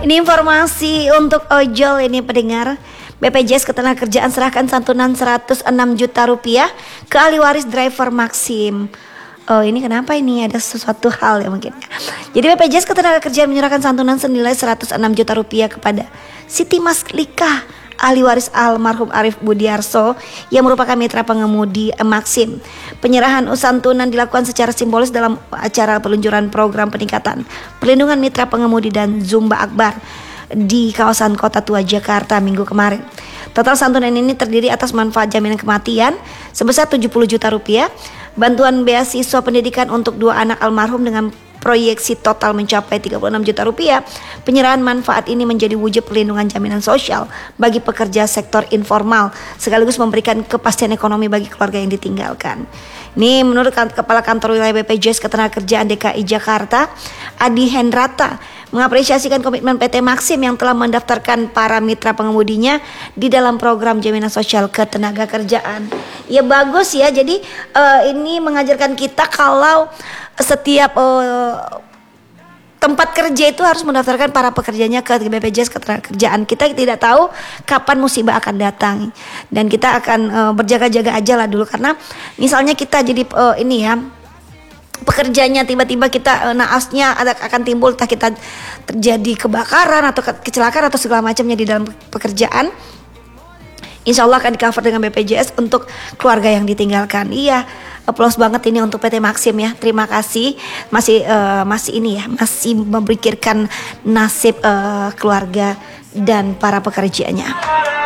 Ini informasi untuk ojol ini pendengar. BPJS Ketenagakerjaan serahkan santunan 106 juta rupiah ke ahli waris driver Maxim. Oh, ini kenapa ini ada sesuatu hal ya mungkin. Jadi BPJS Ketenagakerjaan menyerahkan santunan senilai 106 juta rupiah kepada Siti Maslika, ahli waris almarhum Arif Budiarso yang merupakan mitra pengemudi Maxim. Penyerahan santunan dilakukan secara simbolis dalam acara peluncuran program peningkatan perlindungan mitra pengemudi dan Zumba Akbar di kawasan Kota Tua Jakarta minggu kemarin. Total santunan ini terdiri atas manfaat jaminan kematian sebesar 70 juta rupiah, bantuan beasiswa pendidikan untuk 2 anak almarhum dengan proyeksi total mencapai 36 juta rupiah. Penyerahan manfaat ini menjadi wujud perlindungan jaminan sosial bagi pekerja sektor informal sekaligus memberikan kepastian ekonomi bagi keluarga yang ditinggalkan. Ini menurut Kepala Kantor Wilayah BPJS Ketenagakerjaan DKI Jakarta, Adi Hendrata, mengapresiasikan komitmen PT Maxim yang telah mendaftarkan para mitra pengemudinya di dalam program jaminan sosial ketenagakerjaan. Ya bagus ya, jadi ini mengajarkan kita kalau setiap tempat kerja itu harus mendaftarkan para pekerjanya ke BPJS Ketenagakerjaan. Kita tidak tahu kapan musibah akan datang dan kita akan berjaga-jaga aja lah dulu, karena misalnya kita jadi ini ya pekerjanya tiba-tiba kita naasnya akan timbul, entah kita terjadi kebakaran atau kecelakaan atau segala macamnya di dalam pekerjaan, insya Allah akan di cover dengan BPJS untuk keluarga yang ditinggalkan. Iya, applause banget ini untuk PT Maxim ya. Terima kasih masih ini ya, masih memikirkan nasib keluarga dan para pekerjanya.